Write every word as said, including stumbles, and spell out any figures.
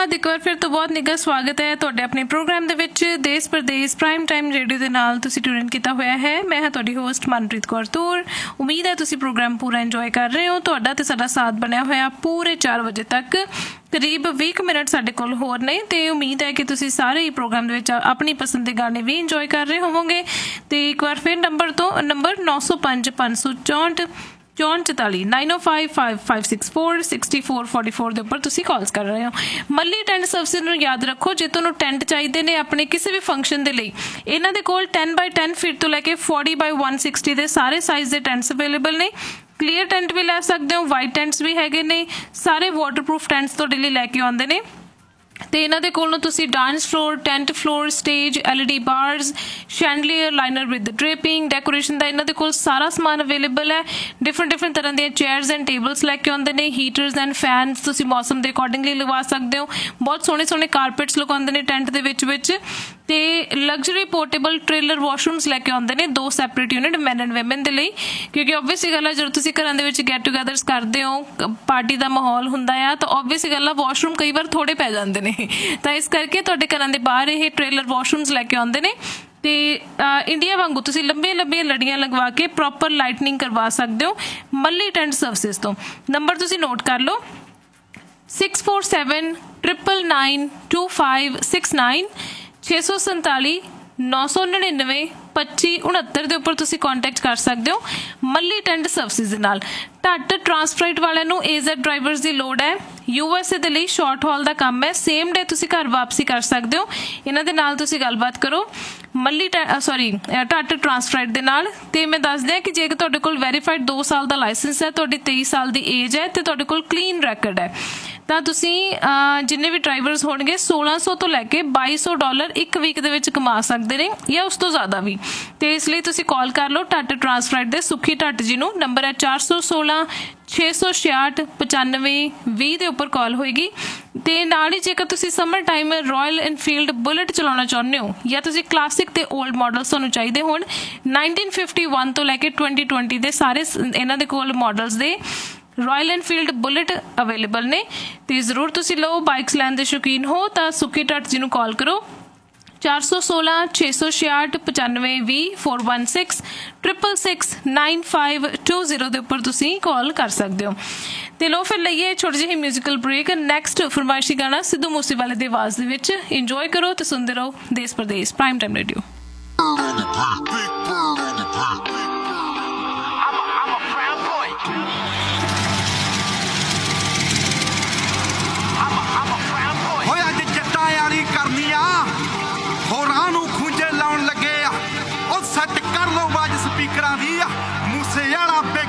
ਧੰਨਵਾਦ। ਇੱਕ ਵਾਰ ਫਿਰ ਤੋਂ ਬਹੁਤ ਨਿੱਘਾ ਸਵਾਗਤ ਹੈ ਤੁਹਾਡੇ ਆਪਣੇ ਪ੍ਰੋਗਰਾਮ ਦੇ ਵਿੱਚ ਦੇਸ਼ ਪ੍ਰਦੇਸ਼ ਪ੍ਰਾਈਮ ਟਾਈਮ ਰੇਡੀਓ ਦੇ ਨਾਲ ਤੁਸੀਂ ਟਿਊਨ ਕੀਤਾ ਹੋਇਆ ਹੈ। ਮੈਂ ਹਾਂ ਤੁਹਾਡੀ ਹੋਸਟ ਮਨਪ੍ਰੀਤ ਕੌਰ ਤੂਰ। ਉਮੀਦ ਹੈ ਤੁਸੀਂ ਪ੍ਰੋਗਰਾਮ ਪੂਰਾ ਇੰਜੋਏ ਕਰ ਰਹੇ ਹੋ। ਤੁਹਾਡਾ ਤੇ ਸਾਡਾ ਸਾਥ ਬਣਿਆ ਹੋਇਆ ਪੂਰੇ ਚਾਰ ਵਜੇ ਤੱਕ। ਕਰੀਬ ਵੀਹ ਕੁ ਮਿੰਟ ਸਾਡੇ ਕੋਲ ਹੋਰ ਨੇ ਅਤੇ ਉਮੀਦ ਹੈ ਕਿ ਤੁਸੀਂ ਸਾਰੇ ਹੀ ਪ੍ਰੋਗਰਾਮ ਦੇ ਵਿੱਚ ਆਪਣੀ ਪਸੰਦ ਦੇ ਗਾਣੇ ਵੀ ਇੰਜੋਏ ਕਰ ਰਹੇ ਹੋਵੋਗੇ। ਅਤੇ ਇੱਕ ਵਾਰ ਫਿਰ ਨੰਬਰ ਤੋਂ ਨੰਬਰ ਨੌ ਸੌ ਪੰਜ ਪੰਜ ਸੌ ਚੌਂਹਠ ਚੌਂਹਠ ਚੁਤਾਲੀ ਨਾਈਨ ਓ five five five six four sixty four forty four ਦੇ ਉੱਪਰ ਤੁਸੀਂ ਕਾਲਸ ਕਰ ਰਹੇ ਹੋ। ਮੱਲੀ ਟੈਂਟ ਸਰਵਿਸਿਜ਼ ਨੂੰ ਯਾਦ ਰੱਖੋ, ਜੇ ਤੁਹਾਨੂੰ ਟੈਂਟ ਚਾਹੀਦੇ ਨੇ ਆਪਣੇ ਕਿਸੇ ਵੀ ਫੰਕਸ਼ਨ ਦੇ ਲਈ, ਇਹਨਾਂ ਦੇ ਕੋਲ ਟੈਨ ਬਾਈ ਟੈਨ ਫੀਟ ਤੋਂ ਲੈ ਕੇ ਫੋਰਟੀ ਬਾਈ ਵਨ ਸਿਕਸਟੀ ਦੇ ਸਾਰੇ ਸਾਈਜ਼ ਦੇ ਟੈਂਟਸ ਅਵੇਲੇਬਲ ਨੇ। ਕਲੀਅਰ ਟੈਂਟ ਵੀ ਲੈ ਸਕਦੇ ਹੋ, ਵਾਈਟ ਟੈਂਟਸ ਵੀ ਹੈਗੇ ਨੇ, ਸਾਰੇ ਵਾਟਰਪ੍ਰੂਫ ਟੈਂਟਸ ਤੁਹਾਡੇ ਲਈ ਲੈ ਕੇ ਆਉਂਦੇ ਨੇ। ਅਤੇ ਇਹਨਾਂ ਦੇ ਕੋਲੋਂ ਤੁਸੀਂ dance floor, tent floor, stage, L E D ਬਾਰਸ, ਸ਼ੈਂਡਲੀਅਰ, liner with ਡ੍ਰੇਪਿੰਗ, decoration ਦਾ ਇਹਨਾਂ ਦੇ ਕੋਲ ਸਾਰਾ ਸਮਾਨ ਅਵੇਲੇਬਲ ਹੈ। ਡਿਫਰੈਂਟ ਡਿਫਰੈਂਟ ਤਰ੍ਹਾਂ ਦੀਆਂ ਚੇਅਰਸ ਐਂਡ ਟੇਬਲਸ ਲੈ ਕੇ ਆਉਂਦੇ ਨੇ। ਹੀਟਰਸ ਐਂਡ ਫੈਨਸ ਤੁਸੀਂ ਮੌਸਮ ਦੇ ਅਕੋਰਡਿੰਗਲੀ ਲਗਵਾ ਸਕਦੇ ਹੋ। ਬਹੁਤ ਸੋਹਣੇ ਸੋਹਣੇ ਕਾਰਪੇਟਸ ਲਗਾਉਂਦੇ ਨੇ ਟੈਂਟ ਦੇ ਵਿੱਚ ਵਿੱਚ ਅਤੇ ਲਗਜ਼ਰੀ ਪੋਰਟੇਬਲ ਟ੍ਰੇਲਰ ਵਾਸ਼ਰੂਮਸ ਲੈ ਕੇ ਆਉਂਦੇ ਨੇ, ਦੋ separate unit man and woman ਦੇ ਲਈ। ਕਿਉਂਕਿ ਓਬਵੀਅਸ ਗੱਲ ਹੈ, ਜਦੋਂ ਤੁਸੀਂ ਘਰਾਂ ਦੇ ਵਿੱਚ ਗੈਟ ਟੂਗੈਦਰਸ ਕਰਦੇ ਹੋ, ਪਾਰਟੀ ਦਾ ਮਾਹੌਲ ਹੁੰਦਾ ਆ, ਤਾਂ ਓਬਵੀਅਸ ਗੱਲ ਆ ਵਾਸ਼ਰੂਮ ਕਈ ਵਾਰ ਥੋੜ੍ਹੇ ਪੈ ਜਾਂਦੇ ਨੇ, ਤਾਂ ਇਸ ਕਰਕੇ ਤੁਹਾਡੇ ਘਰਾਂ ਦੇ ਬਾਹਰ ਇਹ ਟ੍ਰੇਲਰ ਵਾਸ਼ਰੂਮਸ ਲੈ ਕੇ ਆਉਂਦੇ ਨੇ। ਅਤੇ ਇੰਡੀਆ ਵਾਂਗੂ ਤੁਸੀਂ ਲੰਬੀਆਂ ਲੰਬੀਆਂ ਲੜੀਆਂ ਲਗਵਾ ਕੇ ਪ੍ਰੋਪਰ ਲਾਈਟਨਿੰਗ ਕਰਵਾ ਸਕਦੇ ਹੋ ਮੱਲੀ ਟੈਂਟ ਸਰਵਿਸਿਜ਼ ਤੋਂ। ਨੰਬਰ ਤੁਸੀਂ ਨੋਟ ਕਰ ਲਓ, six four seven triple nine to five six nine ਛੇ ਸੌ ਸੰਤਾਲੀ ਨੌ ਸੌ ਨੜਿਨਵੇਂ ਪੱਚੀ ਉਣੱਤਰ ਦੇ ਉੱਪਰ ਤੁਸੀਂ ਕੰਟੈਕਟ ਕਰ ਸਕਦੇ ਹੋ ਮੱਲੀ ਟੈਂਟ ਸਰਵਿਸਿਜ਼ ਦੇ ਨਾਲ। ਢੱਟ ਟਰਾਂਸਫਰਾਈਟ ਵਾਲਿਆਂ ਨੂੰ ਏ ਜ਼ੈਡ ਡਰਾਈਵਰਸ ਦੀ ਲੋੜ ਹੈ। ਯੂ ਐਸ ਏ ਦੇ ਲਈ ਸ਼ਾਰਟ ਹਾਲ ਦਾ ਕੰਮ ਹੈ, ਸੇਮ ਡੇ ਤੁਸੀਂ ਘਰ ਵਾਪਸੀ ਕਰ ਸਕਦੇ ਹੋ। ਇਹਨਾਂ ਦੇ ਨਾਲ ਤੁਸੀਂ ਗੱਲਬਾਤ ਕਰੋ ਮੱਲੀ ਟੈ ਸੋਰੀ ਢੱਟ ਟਰਾਂਸਫਰਾਈਟ ਦੇ ਨਾਲ। ਅਤੇ ਮੈਂ ਦੱਸਦੀ ਹਾਂ ਕਿ ਜੇਕਰ ਤੁਹਾਡੇ ਕੋਲ ਵੈਰੀਫਾਈਡ ਦੋ ਸਾਲ ਦਾ ਲਾਇਸੈਂਸ ਹੈ, ਤੁਹਾਡੀ ਤੇਈ ਸਾਲ ਦੀ ਏਜ ਹੈ ਅਤੇ ਤੁਹਾਡੇ ਕੋਲ ਕਲੀਨ ਰੈਕਡ ਹੈ, ਤਾਂ ਤੁਸੀਂ ਜਿੰਨੇ ਵੀ ਡਰਾਈਵਰਸ ਹੋਣਗੇ ਸੋਲਾਂ ਸੌ ਤੋਂ ਲੈ ਕੇ ਬਾਈ ਸੌ ਡਾਲਰ ਇੱਕ ਵੀਕ ਦੇ ਵਿੱਚ ਕਮਾ ਸਕਦੇ ਨੇ ਜਾਂ ਉਸ ਤੋਂ ਜ਼ਿਆਦਾ ਵੀ। ਅਤੇ ਇਸ ਲਈ ਤੁਸੀਂ ਕਾਲ ਕਰ ਲਓ ਢੱਟ ਟਰਾਂਸਫਰਾਈਟ ਦੇ ਸੁੱਖੀ ਢੱਟ ਜੀ ਨੂੰ। ਨੰਬਰ ਹੈ ਚਾਰ ਸੌ ਸੋਲਾਂ ਛੇ ਸੌ ਛਿਆਹਠ ਪਚਾਨਵੇਂ ਵੀਹ ਦੇ ਉੱਪਰ ਕਾਲ ਹੋਏਗੀ। ਅਤੇ ਨਾਲ ਹੀ ਜੇਕਰ ਤੁਸੀਂ summer time royal Enfield bullet ਚਲਾਉਣਾ ਚਾਹੁੰਦੇ ਹੋ ਜਾਂ ਤੁਸੀਂ ਕਲਾਸਿਕ ਅਤੇ ਓਲਡ ਮਾਡਲਸ ਤੁਹਾਨੂੰ ਚਾਹੀਦੇ ਹੋਣ, ਨਾਈਨਟੀਨ ਫਿਫਟੀ ਵਨ ਤੋਂ ਲੈ ਕੇ ਟਵੈਂਟੀ ਟਵੈਂਟੀ ਦੇ ਸਾਰੇ ਇਹਨਾਂ ਦੇ ਕੋਲ ਮਾਡਲਸ ਦੇ ਰਾਇਲ ਇਨਫੀਲਡ ਬੁਲਟ ਅਵੇਲੇਬਲ ਨੇ। ਅਤੇ ਜ਼ਰੂਰ ਤੁਸੀਂ ਲਓ, ਬਾਈਕਸ ਲੈਣ ਦੇ ਸ਼ੌਕੀਨ ਹੋ ਤਾਂ ਸੁੱਖੀ ਢੱਟ ਜੀ ਨੂੰ ਕਾਲ ਕਰੋ ਚਾਰ ਸੌ ਸੋਲਾਂ ਛੇ ਸੌ ਛਿਆਹਠ ਪਚਾਨਵੇਂ ਵੀਹ four one six triple six nine five two zero ਦੇ ਉੱਪਰ ਤੁਸੀਂ ਕਾਲ ਕਰ ਸਕਦੇ ਹੋ। ਅਤੇ ਲਓ ਫਿਰ ਲਈਏ ਛੋਟੀ ਜਿਹੀ ਮਿਊਜ਼ੀਕਲ ਬ੍ਰੇਕ। ਨੈਕਸਟ ਫਰਮਾਇਸ਼ੀ ਗਾਣਾ ਸਿੱਧੂ ਮੂਸੇਵਾਲੇ ਦੀ ਆਵਾਜ਼ ਦੇ ਵਿੱਚ ਇੰਜੋਏ ਕਰੋ ਅਤੇ ਸੁਣਦੇ ਰਹੋ ਦੇਸ਼ ਪ੍ਰਦੇਸ਼ ਪ੍ਰਾਈਮ ਟਾਈਮ ਰੇਡੀਓ। ਹੋਰਾਂ ਨੂੰ ਖੂੰਜੇ ਲਾਉਣ ਲੱਗੇ ਆ, ਉਹ ਸੈੱਟ ਕਰ ਲਓ ਬਾਜ ਸਪੀਕਰਾਂ ਦੀ ਆ, ਮੂਸੇ ਵਾਲਾ